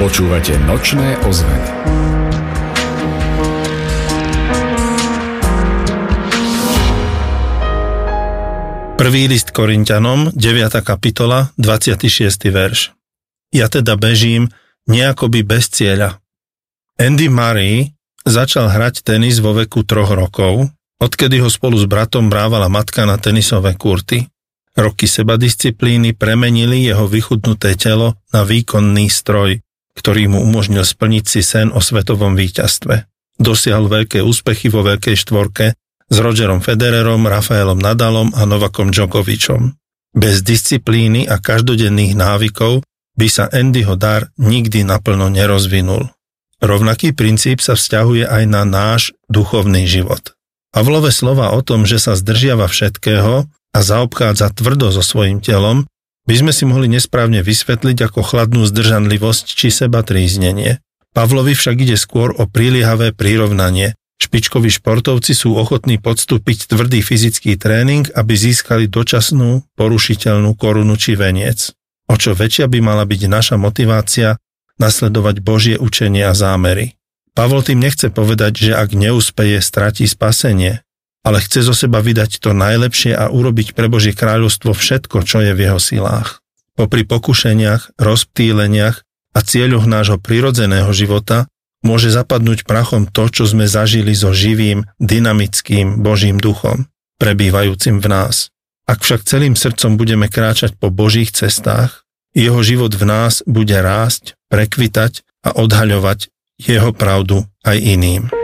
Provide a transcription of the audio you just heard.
Počúvate Nočné ozveny. Prvý list Korinťanom, 9. kapitola, 26. verš. Ja teda bežím nejakoby bez cieľa. Andy Murray začal hrať tenis vo veku 3 rokov, odkedy ho spolu s bratom brávala matka na tenisové kurty. Roky sebadisciplíny premenili jeho vychudnuté telo na výkonný stroj, ktorý mu umožnil splniť si sen o svetovom víťazstve. Dosiahol veľké úspechy vo veľkej štvorke s Rogerom Federerom, Rafaelom Nadalom a Novakom Djokovičom. Bez disciplíny a každodenných návykov by sa Andyho dar nikdy naplno nerozvinul. Rovnaký princíp sa vzťahuje aj na náš duchovný život. Pavlove slova o tom, že sa zdržiava všetkého a zaobchádza tvrdo so svojím telom, by sme si mohli nesprávne vysvetliť ako chladnú zdržanlivosť či sebatríznenie. Pavlovi však ide skôr o priliehavé prirovnanie. Špičkoví športovci sú ochotní podstúpiť tvrdý fyzický tréning, aby získali dočasnú, porušiteľnú korunu či veniec. O čo väčšia by mala byť naša motivácia nasledovať Božie učenie a zámery. Pavol tým nechce povedať, že ak neúspeje, stratí spasenie, ale chce zo seba vydať to najlepšie a urobiť pre Božie kráľovstvo všetko, čo je v jeho silách. Popri pokušeniach, rozptýleniach a cieľoch nášho prirodzeného života môže zapadnúť prachom to, čo sme zažili so živým, dynamickým Božím duchom, prebývajúcim v nás. Ak však celým srdcom budeme kráčať po Božích cestách, jeho život v nás bude rásť, prekvitať a odhaľovať jeho pravdu aj iným.